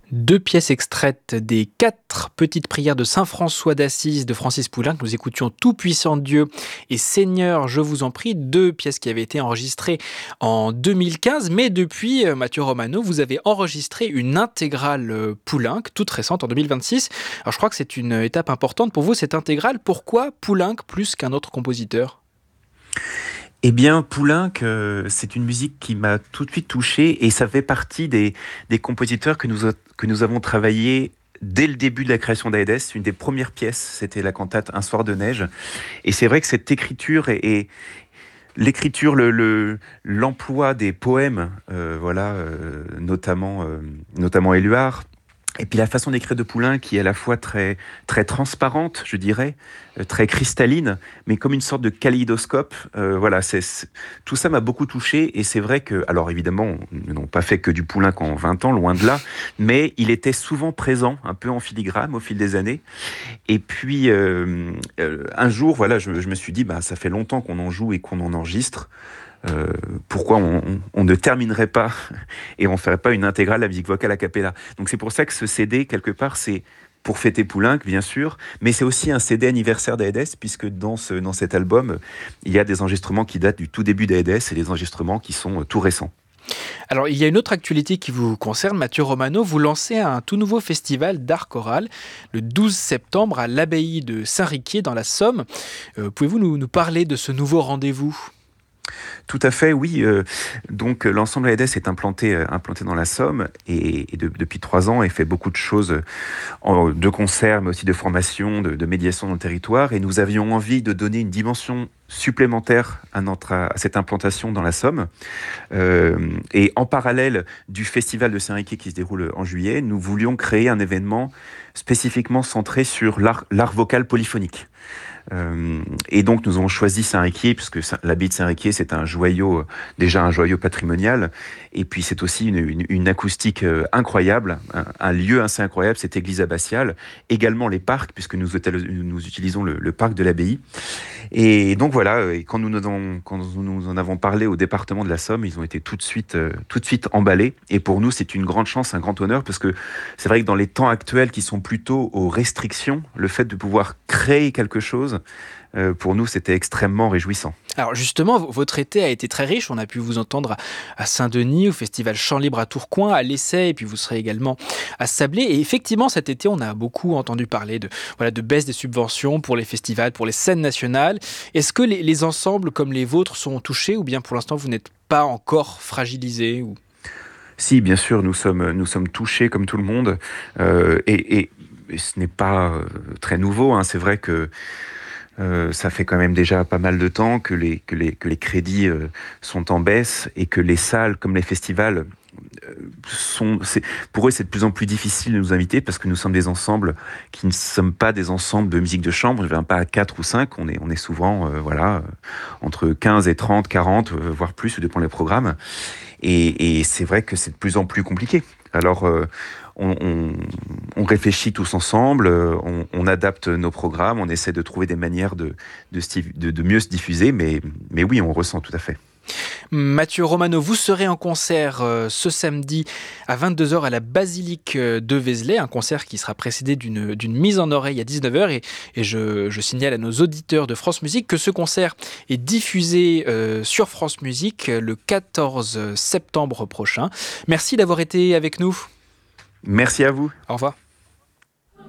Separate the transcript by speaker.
Speaker 1: Deux pièces extraites des 4 petites prières de saint François d'Assise de Francis Poulenc. Nous écoutions Tout-puissant Dieu et Seigneur, je vous en prie. Deux pièces qui avaient été enregistrées en 2015. Mais depuis, Mathieu Romano, vous avez enregistré une intégrale Poulenc, toute récente en 2026. Alors je crois que c'est une étape importante pour vous, cette intégrale. Pourquoi Poulenc plus qu'un autre compositeur ?
Speaker 2: Eh bien, Poulenc, c'est une musique qui m'a tout de suite touché et ça fait partie des compositeurs que nous avons travaillé dès le début de la création d'Aedes. Une des premières pièces, c'était la cantate Un soir de neige. Et c'est vrai que cette écriture et l'écriture, l'emploi des poèmes, notamment Éluard. Et puis la façon d'écrire de Poulenc qui est à la fois très, très transparente, je dirais, très cristalline, mais comme une sorte de kaléidoscope. Tout ça m'a beaucoup touché. Et c'est vrai que, alors évidemment, nous n'avons pas fait que du Poulenc en 20 ans, loin de là, mais il était souvent présent, un peu en filigrane au fil des années. Et puis, un jour, je me suis dit, ça fait longtemps qu'on en joue et qu'on en enregistre. Pourquoi on ne terminerait pas et on ne ferait pas une intégrale de la musique vocale a cappella. Donc c'est pour ça que ce CD, quelque part, c'est pour fêter Poulenc, bien sûr, mais c'est aussi un CD anniversaire d'Aedes, puisque dans cet album, il y a des enregistrements qui datent du tout début d'Aedes et des enregistrements qui sont tout récents.
Speaker 1: Alors, il y a une autre actualité qui vous concerne, Mathieu Romano. Vous lancez un tout nouveau festival d'art choral le 12 septembre à l'abbaye de Saint-Riquier dans la Somme. Pouvez-vous nous parler de ce nouveau rendez-vous ?
Speaker 2: Tout à fait, oui. Donc l'ensemble AEDES est implanté dans la Somme depuis 3 ans et fait beaucoup de choses de concerts, mais aussi de formation, de médiation dans le territoire. Et nous avions envie de donner une dimension supplémentaire à cette implantation dans la Somme. Et en parallèle du festival de Saint-Riquier qui se déroule en juillet, nous voulions créer un événement spécifiquement centré sur l'art vocal polyphonique. Et donc nous avons choisi Saint-Riquier puisque l'abbaye de Saint-Riquier c'est déjà un joyau patrimonial, et puis c'est aussi une acoustique incroyable, un lieu assez incroyable, cette église abbatiale, également les parcs puisque nous utilisons le parc de l'abbaye. Et donc voilà, et quand nous en avons parlé au département de la Somme, ils ont été tout de suite emballés. Et pour nous, c'est une grande chance, un grand honneur, parce que c'est vrai que dans les temps actuels qui sont plutôt aux restrictions, le fait de pouvoir créer quelque chose, pour nous, c'était extrêmement réjouissant.
Speaker 1: Alors justement, votre été a été très riche. On a pu vous entendre à Saint-Denis, au festival Chant Libre à Tourcoing, à l'Essai, et puis vous serez également à Sablé. Et effectivement, cet été, on a beaucoup entendu parler de baisse des subventions pour les festivals, pour les scènes nationales. Est-ce que les ensembles comme les vôtres sont touchés, ou bien pour l'instant, vous n'êtes pas encore fragilisés ou...
Speaker 2: Si, bien sûr, nous sommes touchés comme tout le monde. Et ce n'est pas très nouveau, hein. C'est vrai que ça fait quand même déjà pas mal de temps que les crédits sont en baisse et que les salles comme les festivals pour eux c'est de plus en plus difficile de nous inviter parce que nous sommes des ensembles qui ne sommes pas des ensembles de musique de chambre. Je ne viens pas à 4 ou 5, on est souvent entre 15 et 30, 40, voire plus, ça dépend des programmes. Et c'est vrai que c'est de plus en plus compliqué. Alors on réfléchit tous ensemble, on adapte nos programmes, on essaie de trouver des manières de mieux se diffuser, mais oui, on ressent tout à fait.
Speaker 1: Mathieu Romano, vous serez en concert ce samedi à 22h à la basilique de Vézelay, un concert qui sera précédé d'une mise en oreille à 19h. Et je signale à nos auditeurs de France Musique que ce concert est diffusé sur France Musique le 14 septembre prochain. Merci d'avoir été avec nous.
Speaker 2: Merci à vous.
Speaker 1: Au revoir.